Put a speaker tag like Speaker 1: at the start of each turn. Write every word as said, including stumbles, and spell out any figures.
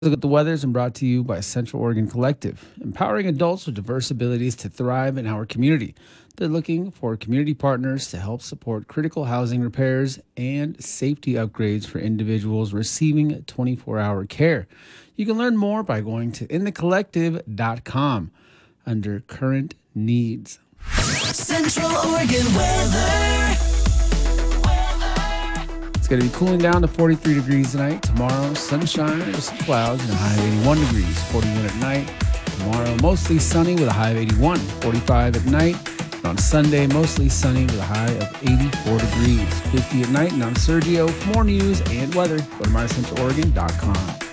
Speaker 1: Look at the weathers and brought to you by Central Oregon Collective, empowering adults with diverse abilities to thrive in our community. They're looking for community partners to help support critical housing repairs and safety upgrades for individuals receiving twenty-four hour care. You can learn more by going to in the collective dot com under current needs.
Speaker 2: Central Oregon weather.
Speaker 1: It's going to be cooling down to forty-three degrees tonight. Tomorrow, sunshine with some clouds and a high of eighty-one degrees, forty-one at night. Tomorrow, mostly sunny with a high of eighty-one, forty-five at night. And on Sunday, mostly sunny with a high of eighty-four degrees, fifty at night. And I'm Sergio. For more news and weather, go to my central oregon dot com.